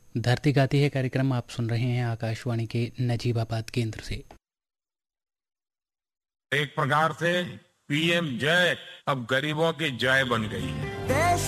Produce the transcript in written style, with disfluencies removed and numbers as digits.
धरती गाती है कार्यक्रम आप सुन रहे हैं आकाशवाणी के नजीबाबाद केंद्र से। एक प्रकार से पीएम जय अब गरीबों की जय बन गई है।